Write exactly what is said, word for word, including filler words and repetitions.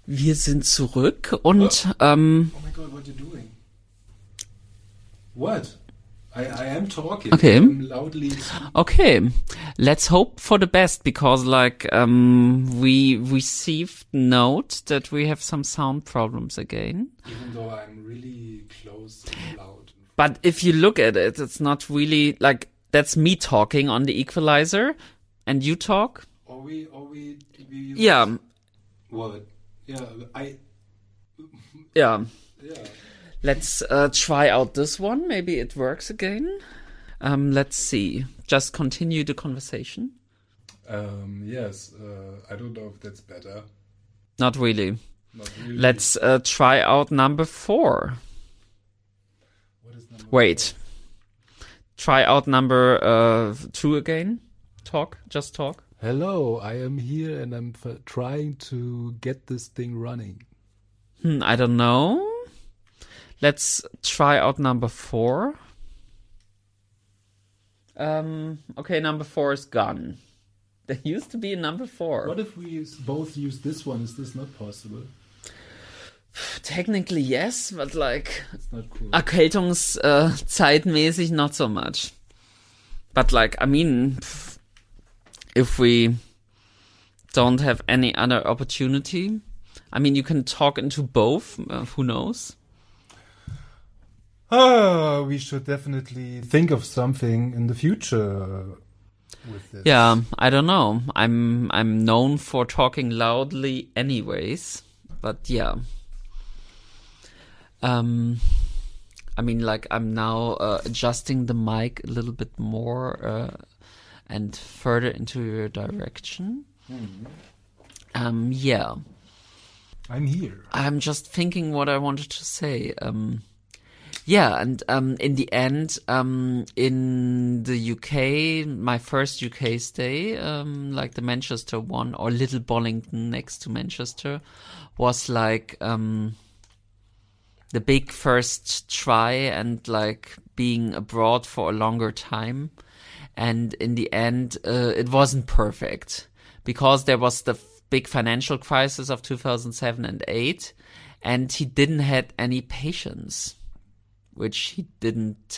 Wir sind zurück und ähm, Oh my god, what are you doing? What? I, I am talking. Okay. I'm loudly. okay, let's hope for the best because like um we received note that we have some sound problems again. Even though I'm really close and loud. But if you look at it, it's not really like that's me talking on the equalizer and you talk. Or we, or we, we use Yeah, What? Yeah, I. yeah. Yeah. Let's uh, try out this one. Maybe it works again. Um, let's see. Just continue the conversation. Um. Yes. Uh. I don't know if that's better. Not really. Not really. Let's uh, try out number four. What is number Wait. Try out number uh, two again. Talk. Just talk. Hello, I am here and I'm f- trying to get this thing running. Hmm, I don't know. Let's try out number four. Um. Okay, number four is gone. There used to be a number four. What if we use, both use this one? Is this not possible? Technically yes, but like It's not cool. Erkältungszeitmäßig not so much. But like, I mean, if we don't have any other opportunity, I mean, you can talk into both. Uh, who knows? Ah, we should definitely think of something in the future with this. Yeah, I don't know. I'm I'm known for talking loudly, anyways. But yeah. Um, I mean, like I'm now uh, adjusting the mic a little bit more uh, and further into your direction. Mhm. Um, yeah. I'm here. I'm just thinking what I wanted to say. Um, yeah, and um, in the end, um, in the U K, my first U K stay, um, like the Manchester one or Little Bollington next to Manchester, was like um, the big first try and like being abroad for a longer time. And in the end, uh, it wasn't perfect because there was the big financial crisis of two thousand seven and eight, and he didn't had any patience, which he didn't